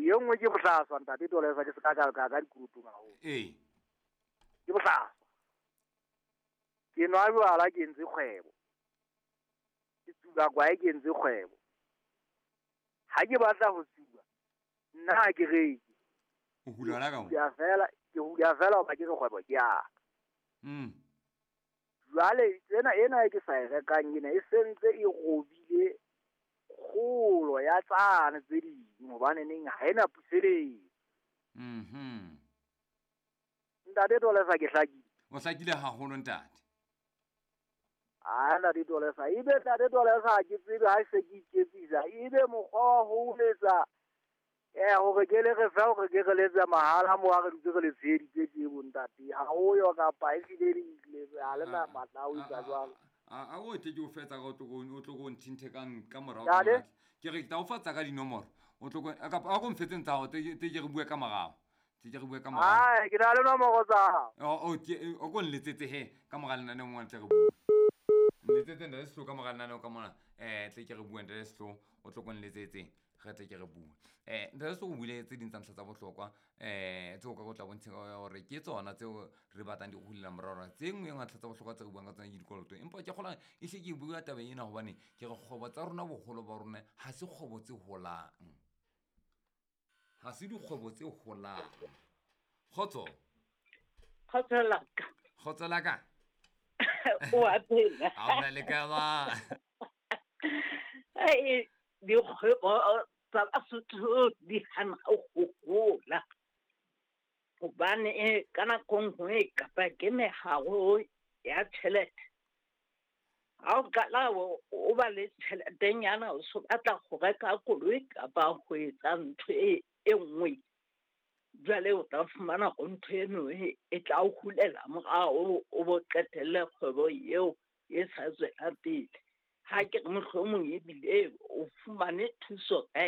ye nngwe ke bohlaswa ntate Tolesa ke se ka dikurutung haholo. Ke bohlaswa. Ke nwa jwala ke entse kgwebo. Ke tsuba kwae ke entse kgwebo. Ha ke batla ho tsuba nna ha ke reke. O hula la ka mo. Ke hula fela ba ke re kgwebo ke ya. Jwale ena e ke sa e rekang ena e sentse e robile kgolo ya tsane tse ding hobane neng ha ena puseletso. Ntate Tolesa ke hlakile. O hlakile haholo ntate. Ntate Tolesa ebe ntate Tolesa ke tsebe ha se ke iketsisa ebe mokgwa wa ho letsa hore ke le re fa hore ke re letsa mahala mo ha re dutse re le tsheditse ke bontate ha ho yo kapa e file le ha le na matla o itsa jwalo. A o tle ke o fetsa ka o tlo go nthinthe ka morao Ntate ke re ta o fatsa ka dinomoro o tlo ka a go mfetseng tsa go te ke re bue ka morao ke bue ka morao ke na le nomoro tsa o go nletsetse he ka morao nna mo tle re bue nletsetse nda se ka morao nna ka mona tle ke re bue nda se o tlo go nletsetse ga tle ke re bue nda se go bule tse dintsa ntla tsa bohlokwa tseo ka go tla bontse gore ke tsona tseo re batang di go hulela morara tse ngwe nga tlhatsa bohlokwa tse go buang ka tsona di dikoloto empa ke gola e hle ke bua taba ena gobane ke re kgobo tsa rona bogolo ba rona ha se kgobo tse holang ha se dikgobo tse holang khotso laka o a phela a le ka ba dikgwebo tsa Basotho di hana ho gola hobane ka nako nngwe kapa ke meharo ya tjhelete ha o qala o ba le tjheletenyana o so batla go reka koloi kapa go etsa ntho e nngwe jwale o tla fumana go ntho eno e tla o hulela morao o bo qetelle kgwebo eo e sa tswela pele ha ke mohlomong ebile o fumane thuso